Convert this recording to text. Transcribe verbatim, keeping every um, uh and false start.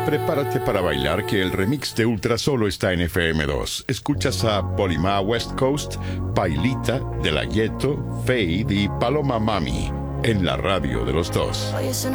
Prepárate para bailar, que el remix de Ultra solo está en F M dos. Escuchas a Polima West Coast, Pailita, De La Ghetto, Fade y Paloma Mami en la radio de los dos. Hoy es una